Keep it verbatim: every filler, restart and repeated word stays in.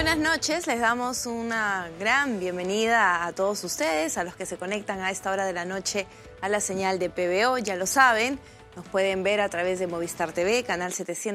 buenas noches, les damos una gran bienvenida a todos ustedes, a los que se conectan a esta hora de la noche a la señal de P B O, ya lo saben, nos pueden ver a través de Movistar T V, canal setecientos